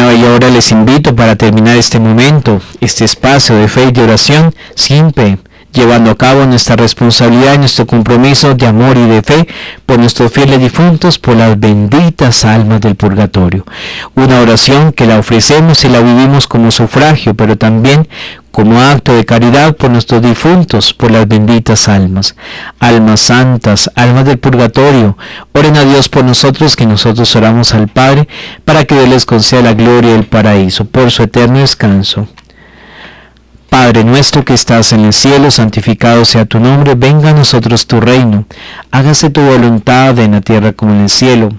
bella hora les invito para terminar este momento, este espacio de fe y de oración, siempre llevando a cabo nuestra responsabilidad y nuestro compromiso de amor y de fe por nuestros fieles difuntos, por las benditas almas del purgatorio. Una oración que la ofrecemos y la vivimos como sufragio, pero también como acto de caridad por nuestros difuntos, por las benditas almas. Almas santas, almas del purgatorio, oren a Dios por nosotros, que nosotros oramos al Padre, para que Dios les conceda la gloria del paraíso, por su eterno descanso. Padre nuestro que estás en el cielo, santificado sea tu nombre, venga a nosotros tu reino, hágase tu voluntad en la tierra como en el cielo.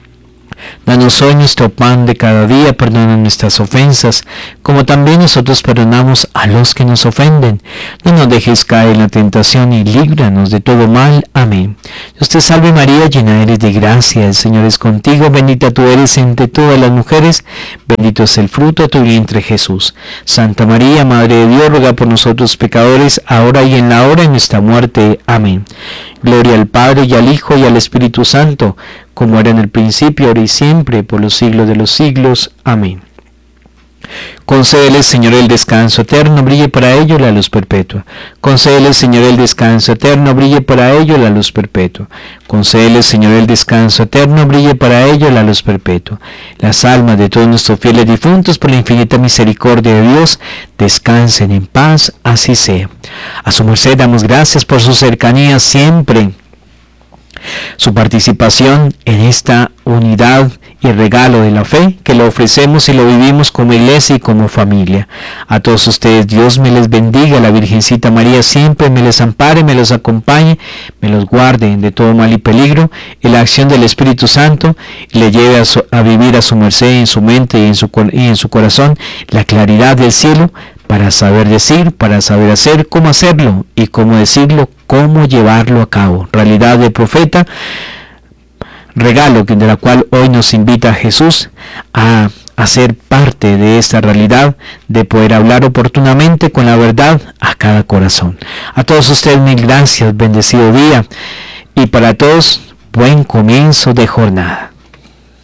Danos hoy nuestro pan de cada día, perdona nuestras ofensas, como también nosotros perdonamos a los que nos ofenden. No nos dejes caer en la tentación y líbranos de todo mal. Amén. Dios te salve María, llena eres de gracia, el Señor es contigo, bendita tú eres entre todas las mujeres, bendito es el fruto de tu vientre Jesús. Santa María, Madre de Dios, ruega por nosotros pecadores, ahora y en la hora de nuestra muerte. Amén. Gloria al Padre, y al Hijo, y al Espíritu Santo, como era en el principio, ahora y siempre, por los siglos de los siglos. Amén. Concédele, Señor, el descanso eterno, brille para ello la luz perpetua. Concédele, Señor, el descanso eterno, brille para ello la luz perpetua. Concédele, Señor, el descanso eterno, brille para ello la luz perpetua. Las almas de todos nuestros fieles difuntos, por la infinita misericordia de Dios, descansen en paz, así sea. A su merced damos gracias por su cercanía siempre, su participación en esta unidad y regalo de la fe, que lo ofrecemos y lo vivimos como iglesia y como familia. A todos ustedes Dios me les bendiga, la Virgencita María siempre me les ampare, me los acompañe, me los guarde de todo mal y peligro, y la acción del Espíritu Santo le lleve a vivir a su merced en su mente y en su corazón la claridad del cielo, para saber decir, para saber hacer, cómo hacerlo y cómo decirlo, cómo llevarlo a cabo. Realidad de profeta, regalo de la cual hoy nos invita Jesús a ser parte de esta realidad, de poder hablar oportunamente con la verdad a cada corazón. A todos ustedes mil gracias, bendecido día, y para todos buen comienzo de jornada.